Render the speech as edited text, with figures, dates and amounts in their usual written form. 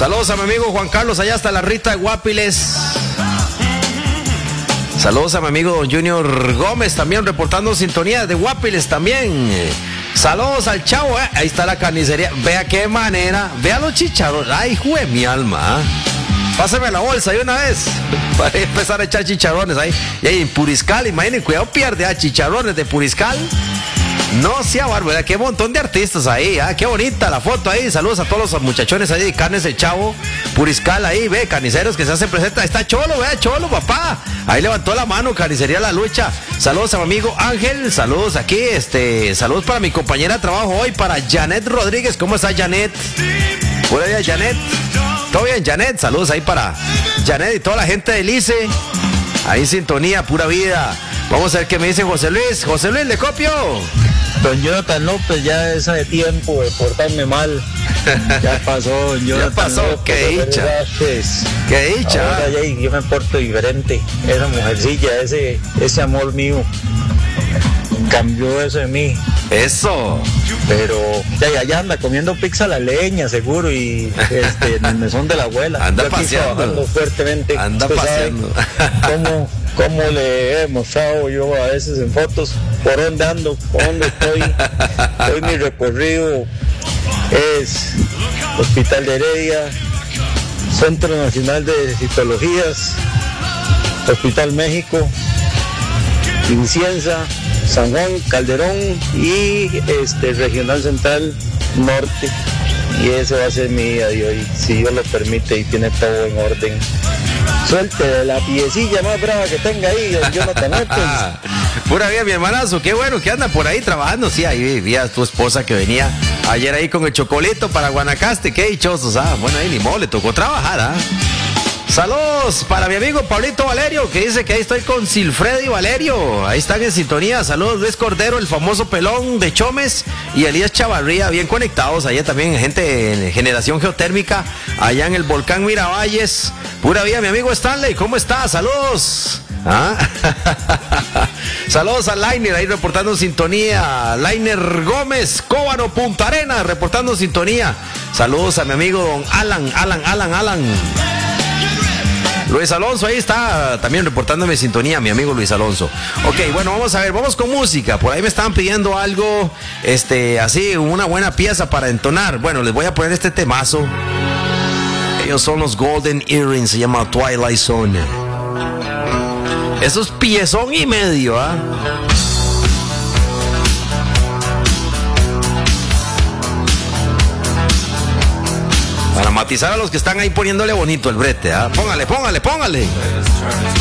Saludos a mi amigo Juan Carlos, allá hasta la Rita de Guapiles. Saludos a mi amigo Don Junior Gómez, también reportando sintonía de Guapiles también. Saludos al chavo, ahí está la carnicería. Vea qué manera, vea los chicharrones. Ay, jue mi alma. Pásame la bolsa de una vez para empezar a echar chicharrones ahí. Y ahí en Puriscal, imaginen, cuidado, pierde chicharrones de Puriscal. No sea bárbara, qué montón de artistas ahí, qué bonita la foto ahí. Saludos a todos los muchachones ahí de Carnes el Chavo, Puriscal ahí, ve, carniceros que se hacen presentes. Ahí está Cholo, vea, Cholo, papá. Ahí levantó la mano, carnicería La Lucha. Saludos a mi amigo Ángel, saludos aquí, saludos para mi compañera de trabajo hoy, para Janet Rodríguez. ¿Cómo está Janet? Buenos días, Janet. ¿Todo bien, Janet? Saludos ahí para Janet y toda la gente de Lice. Ahí sintonía, pura vida. Vamos a ver qué me dice José Luis. José Luis, ¿le copio? Don Jonathan López, ya esa de tiempo de portarme mal. Ya pasó, don Jonathan. Ya pasó, López, qué dicha. Qué dicha. Ahora ya yo me porto diferente. Esa mujercilla, ese amor mío, cambió eso en mí. Eso. Pero ya anda comiendo pizza a la leña, seguro, y en el mesón de la abuela. Anda yo aquí paseando. Trabajando fuertemente. Anda paseando. ¿Cómo le he mostrado yo a veces en fotos por dónde ando, por dónde estoy? Hoy mi recorrido es Hospital de Heredia, Centro Nacional de Citologías, Hospital México, Incienza, San Juan, Calderón y Regional Central Norte. Y ese va a ser mi día de hoy, si Dios lo permite y tiene todo en orden. Suelte la piecilla más brava que tenga ahí, don Jonathan López. Pura vida, mi hermanazo, qué bueno que anda por ahí trabajando. Sí, ahí vi a tu esposa que venía ayer ahí con el chocolito para Guanacaste, qué dichosos, bueno, ahí ni modo, le tocó trabajar, Saludos para mi amigo Pablito Valerio, que dice que ahí estoy con Silfredi Valerio. Ahí están en sintonía. Saludos Luis Cordero, el famoso pelón de Chomes, y Elías Chavarría, bien conectados. Allá también gente de Generación Geotérmica, allá en el volcán Miravalles. Pura vida, mi amigo Stanley, ¿cómo está? Saludos. Saludos a Lainer, ahí reportando sintonía. Lainer Gómez, Cóbano, Punta Arena, reportando sintonía. Saludos a mi amigo don Alan. Luis Alonso, ahí está también reportándome sintonía, mi amigo Luis Alonso. Ok, bueno, vamos a ver, vamos con música. Por ahí me estaban pidiendo algo, así, una buena pieza para entonar. Bueno, les voy a poner este temazo. Ellos son los Golden Earrings, se llama Twilight Zone. Eso es piezón y medio, Para matizar a los que están ahí poniéndole bonito el brete, Póngale.